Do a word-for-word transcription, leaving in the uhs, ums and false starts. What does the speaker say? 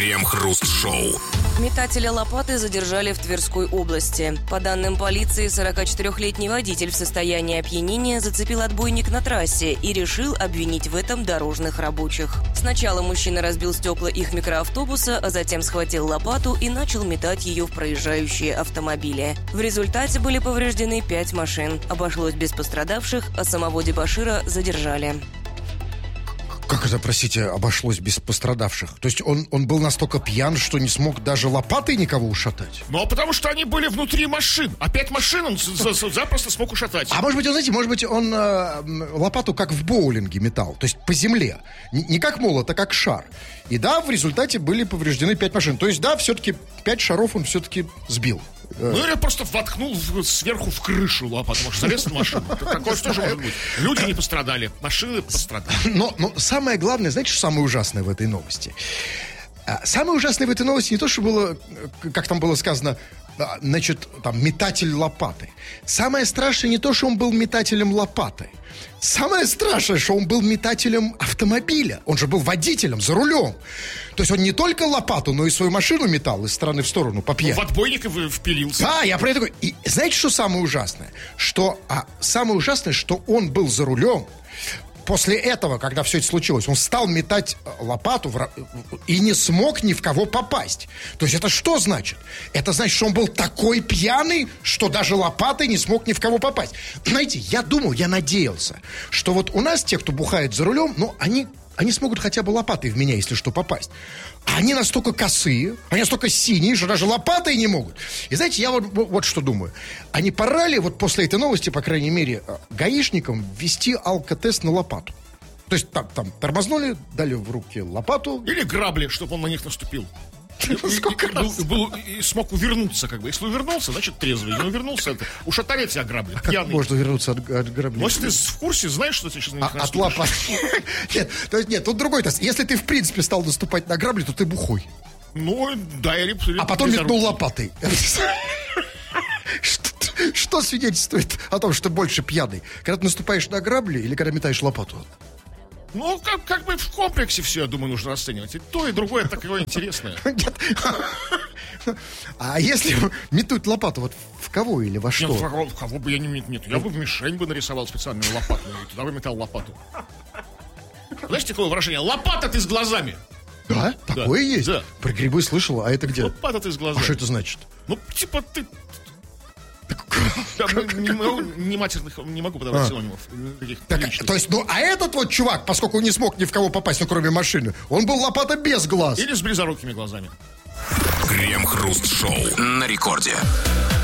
Крем-хруст-шоу. Метателя лопаты задержали в Тверской области. По данным полиции, сорокачетырехлетний водитель в состоянии опьянения зацепил отбойник на трассе и решил обвинить в этом дорожных рабочих. Сначала мужчина разбил стекла их микроавтобуса, а затем схватил лопату и начал метать ее в проезжающие автомобили. В результате были повреждены пять машин. Обошлось без пострадавших, а самого дебошира задержали. Как это, простите, обошлось без пострадавших? То есть он, он был настолько пьян, что не смог даже лопатой никого ушатать? Ну, а потому что они были внутри машин. А пять машин он запросто смог ушатать. А может быть, он, знаете, может быть, он э, лопату как в боулинге метал. То есть по земле. Не, не как молот, а как шар. И да, в результате были повреждены пять машин. То есть да, все-таки пять шаров он все-таки сбил. Ну, или просто воткнул сверху в крышу лопату, может, залез на машину. Такое что же может быть? Люди не пострадали, машины пострадали. Но, но самое главное, знаете, что самое ужасное в этой новости? Самое ужасное в этой новости не то, что было, как там было сказано, значит, там, метатель лопаты. Самое страшное не то, что он был метателем лопаты. Самое страшное, что он был метателем автомобиля. Он же был водителем, за рулем. То есть он не только лопату, но и свою машину метал из стороны в сторону по пьяни. В отбойник впилился. Да, я про это говорю. И знаете, что самое ужасное? Что, а, самое ужасное, что он был за рулем. После этого, когда все это случилось, он стал метать лопату в... и не смог ни в кого попасть. То есть это что значит? Это значит, что он был такой пьяный, что даже лопатой не смог ни в кого попасть. Знаете, я думал, я надеялся, что вот у нас те, кто бухает за рулем, ну, они... Они смогут хотя бы лопатой в меня, если что, попасть. А они настолько косые, они настолько синие, что даже лопатой не могут. И знаете, я вот, вот что думаю. А не пора ли вот после этой новости, по крайней мере, гаишникам ввести алкотест на лопату? То есть там, там тормознули, дали в руки лопату. Или грабли, чтобы он на них наступил. Сколько и, раз? Был, был, и смог увернуться, как бы. Если увернулся, значит трезвый. Не увернулся, это ушатали тебя грабли. А как можно увернуться от, от грабли? Ну, если ты в курсе, знаешь, что ты сейчас на них а, наступишь. От лопаты. Нет, то есть нет, тут другой тест. Если ты в принципе стал наступать на грабли, то ты бухой. Ну, да, или... А потом метнул лопатой. Что свидетельствует о том, что ты больше пьяный? Когда ты наступаешь на грабли или когда метаешь лопату? Ну, как, как бы в комплексе все, я думаю, нужно расценивать. И то, и другое такое интересное. Нет. А если метут лопату, вот в кого или во что? Нет, в, в кого бы я не метал. Нет, я бы в мишень бы нарисовал специальную лопату. И туда бы метал лопату. Знаешь, такое выражение? Лопата ты с глазами. Да? Такое да, есть? Да. Про грибы слышал, а это где? Лопата ты с глазами. А что это значит? Ну, типа ты... Я не, могу, не матерных, не могу подавать а. синонимов. Так, то есть, ну, а этот вот чувак, поскольку не смог ни в кого попасть, ну, кроме машины, он был лопата без глаз. Или с близорукими глазами. Крем-хруст-шоу на рекорде.